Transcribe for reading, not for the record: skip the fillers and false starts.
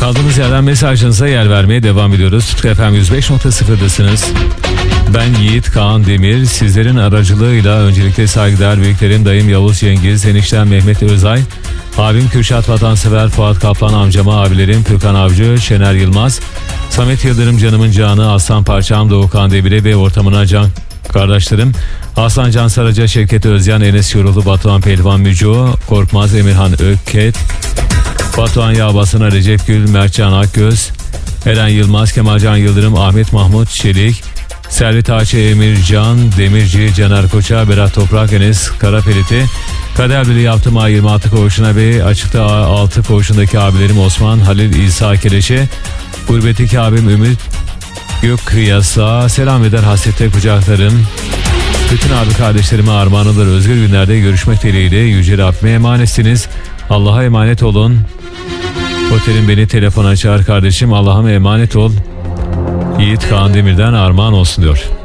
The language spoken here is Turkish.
Kaldığımız yerden mesajınıza yer vermeye devam ediyoruz. Tutku FM 105.0'dasınız. Ben Yiğit Kaan Demir. Sizlerin aracılığıyla öncelikle saygıdeğer büyüklerim dayım Yavuz Cengiz, eniştem Mehmet Özay, abim Kürşat Vatansever, Fuat Kaplan, amcama abilerim Furkan Avcı, Şener Yılmaz, Samet Yıldırım canımın canı, Aslan Parçam, Doğukan Demir'e ve ortamına can kardeşlerim Aslan Can Saraca, Şevket Özyan, Enes Yorulu, Batuhan Pehlivan Müco, Korkmaz, Emirhan Ökket, Batuhan Yağbasına, Recep Gül, Mertcan Akgöz, Eren Yılmaz, Kemalcan Yıldırım, Ahmet Mahmut Çelik, Servet Ağaçı, Emircan Demirci, Caner Koça, Berat Toprak, Enes Karapeliti, Kader Bili yaptım A26 koğuşuna ve açıkta A6 koğuşundaki abilerim Osman, Halil, İsa Keleşe, gurbetteki abim Ümit Gök Kıyasa, selam eder hasrette kucaklarım. Bütün abi kardeşlerime armağanıdır. Özgür günlerde görüşmek dileğiyle Yüce Rabbime emanetsiniz. Allah'a emanet olun. Otelin beni telefon açar kardeşim, Allah'a emanet ol. Yiğit Kaan Demir'den armağan olsun diyor.